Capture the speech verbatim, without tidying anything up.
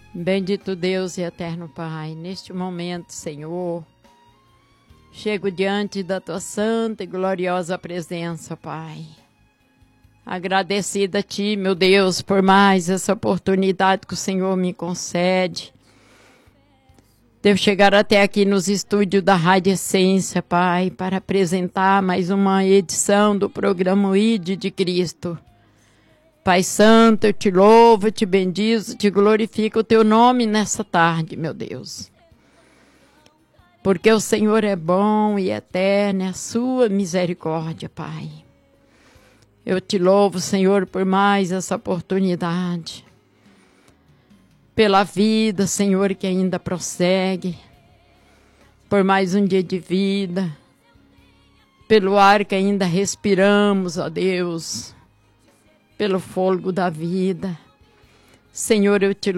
Bendito Deus e eterno Pai, neste momento, Senhor, chego diante da Tua santa e gloriosa presença, Pai. Agradecida a Ti, meu Deus, por mais essa oportunidade que o Senhor me concede. Devo chegar até aqui nos estúdios da Rádio Essência, Pai, para apresentar mais uma edição do programa O I D de Cristo. Pai Santo, eu te louvo, te bendizo, te glorifico o teu nome nessa tarde, meu Deus. Porque o Senhor é bom e eterno, é a sua misericórdia, Pai. Eu te louvo, Senhor, por mais essa oportunidade. Pela vida, Senhor, que ainda prossegue. Por mais um dia de vida. Pelo ar que ainda respiramos, ó Deus. Pelo fôlego da vida. Senhor, eu te